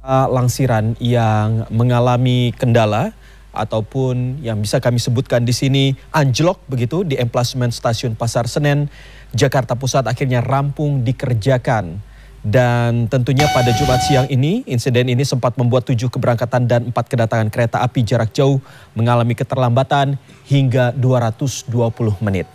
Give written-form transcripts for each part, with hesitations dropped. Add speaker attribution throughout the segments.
Speaker 1: Langsiran yang mengalami kendala ataupun yang bisa kami sebutkan di sini anjlok begitu di emplasmen stasiun Pasar Senen, Jakarta Pusat akhirnya rampung dikerjakan. Dan tentunya pada Jumat siang ini, insiden ini sempat membuat 7 keberangkatan dan 4 kedatangan kereta api jarak jauh mengalami keterlambatan hingga 220 menit.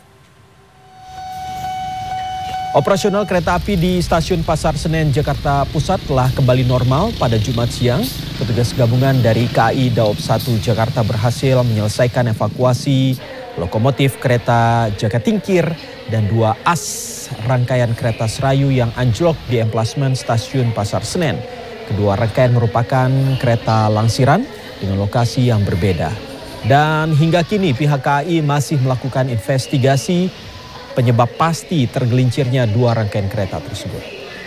Speaker 1: Operasional kereta api di stasiun Pasar Senen, Jakarta Pusat telah kembali normal pada Jumat siang. Petugas gabungan dari KAI Daob 1 Jakarta berhasil menyelesaikan evakuasi lokomotif kereta Jagatingkir dan 2 as rangkaian kereta Serayu yang anjlok di emplasmen stasiun Pasar Senen. Kedua rangkaian merupakan kereta langsiran dengan lokasi yang berbeda. Dan hingga kini pihak KAI masih melakukan investigasi penyebab pasti tergelincirnya 2 rangkaian kereta tersebut.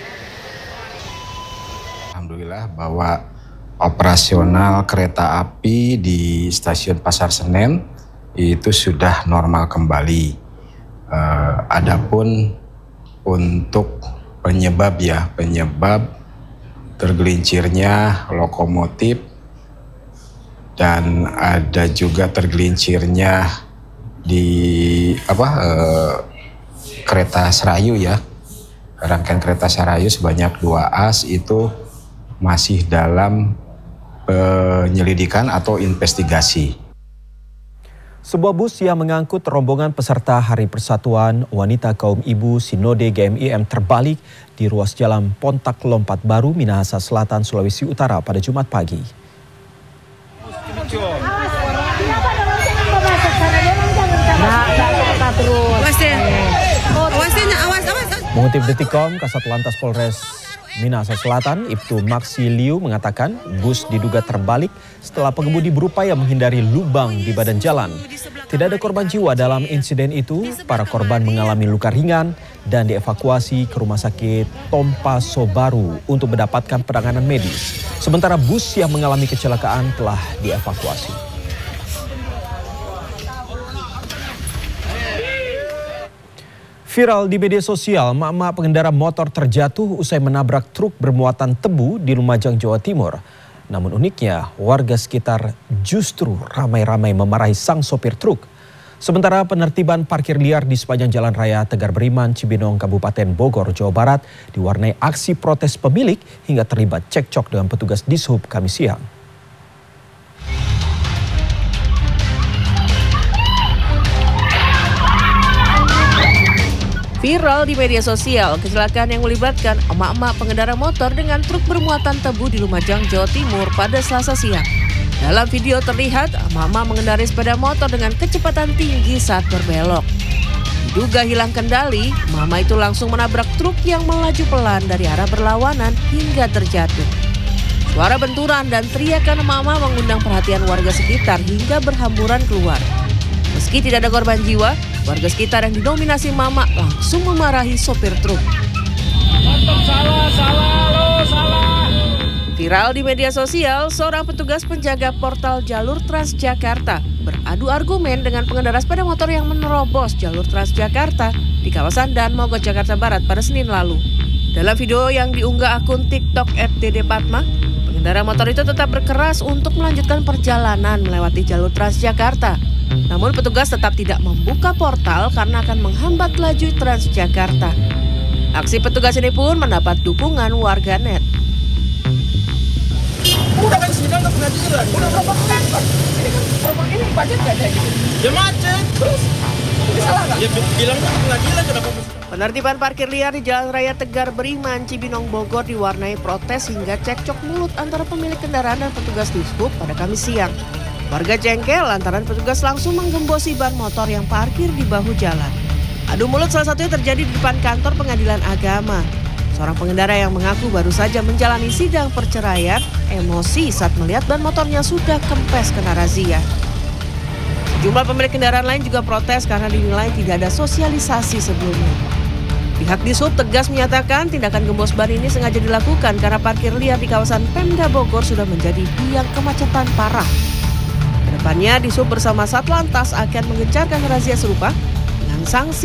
Speaker 2: Alhamdulillah bahwa operasional kereta api di stasiun Pasar Senen itu sudah normal kembali. Adapun untuk penyebab tergelincirnya lokomotif dan ada juga tergelincirnya di kereta Serayu ya, rangkaian kereta Serayu sebanyak 2 as itu masih dalam penyelidikan atau investigasi.
Speaker 1: Sebuah bus yang mengangkut rombongan peserta Hari Persatuan Wanita Kaum Ibu Sinode GMIM terbalik di ruas jalan Pontak Lompat Baru, Minahasa Selatan, Sulawesi Utara pada Jumat pagi. Mengutip Detikcom, Kasat Lantas Polres Minahasa Selatan, Ibtu Maksi Liu mengatakan bus diduga terbalik setelah pengemudi berupaya menghindari lubang di badan jalan. Tidak ada korban jiwa dalam insiden itu, para korban mengalami luka ringan dan dievakuasi ke Rumah Sakit Tompaso Baru untuk mendapatkan penanganan medis. Sementara bus yang mengalami kecelakaan telah dievakuasi. Viral di media sosial, emak-emak pengendara motor terjatuh usai menabrak truk bermuatan tebu di Lumajang, Jawa Timur. Namun uniknya, warga sekitar justru ramai-ramai memarahi sang sopir truk. Sementara penertiban parkir liar di sepanjang Jalan Raya Tegar Beriman, Cibinong, Kabupaten Bogor, Jawa Barat diwarnai aksi protes pemilik hingga terlibat cekcok dengan petugas Dishub Kamis siang.
Speaker 3: Viral di media sosial, kecelakaan yang melibatkan emak-emak pengendara motor dengan truk bermuatan tebu di Lumajang, Jawa Timur pada Selasa siang. Dalam video terlihat, emak-emak mengendarai sepeda motor dengan kecepatan tinggi saat berbelok. Diduga hilang kendali, emak-emak itu langsung menabrak truk yang melaju pelan dari arah berlawanan hingga terjatuh. Suara benturan dan teriakan emak-emak mengundang perhatian warga sekitar hingga berhamburan keluar. Meski tidak ada korban jiwa, warga sekitar yang didominasi mama langsung memarahi sopir truk. Salah. Viral di media sosial, seorang petugas penjaga portal jalur Transjakarta beradu argumen dengan pengendara sepeda motor yang menerobos jalur Transjakarta di kawasan Dan Mogot, Jakarta Barat pada Senin lalu. Dalam video yang diunggah akun TikTok @ddpatma, pengendara motor itu tetap berkeras untuk melanjutkan perjalanan melewati jalur Transjakarta. Namun petugas tetap tidak membuka portal karena akan menghambat laju Transjakarta. Aksi petugas ini pun mendapat dukungan warganet.
Speaker 4: Udah kan sidang ke pengadilan, udah berapa kali Pak? Ini macet gak ada gitu? Ya macet, terus ini salah nggak? Ya bilang ke pengadilan kenapa?
Speaker 3: Penertiban parkir liar di Jalan Raya Tegar Beriman, Cibinong, Bogor diwarnai protes hingga cekcok mulut antara pemilik kendaraan dan petugas Dishub pada Kamis siang. Warga jengkel lantaran petugas langsung menggembosi ban motor yang parkir di bahu jalan. Adu mulut salah satunya terjadi di depan kantor Pengadilan Agama. Seorang pengendara yang mengaku baru saja menjalani sidang perceraian emosi saat melihat ban motornya sudah kempes kena razia. Sejumlah pemilik kendaraan lain juga protes karena dinilai tidak ada sosialisasi sebelumnya. Pihak Dishub tegas menyatakan tindakan gembos ban ini sengaja dilakukan karena parkir liar di kawasan Pemda Bogor sudah menjadi biang kemacetan parah. Kedepannya Dishub bersama Satlantas akan mengencarkan razia serupa dengan sanksi